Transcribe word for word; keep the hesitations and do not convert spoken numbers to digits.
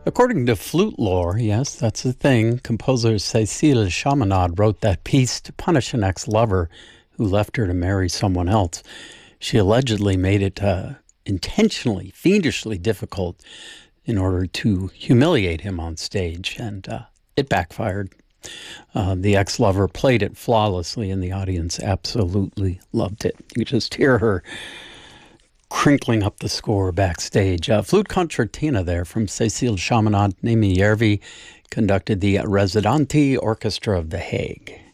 According to flute lore, yes, that's a thing, composer Cécile Chaminade wrote that piece to punish an ex-lover who left her to marry someone else. She allegedly made it uh, intentionally, fiendishly difficult in order to humiliate him on stage, and uh, it backfired. Uh, the ex-lover played it flawlessly, and the audience absolutely loved it. You could just hear her crinkling up the score backstage. Uh, flute concertina there from Cécile Chaminade. Némi Järvi conducted the Residentie Orchestra of The Hague.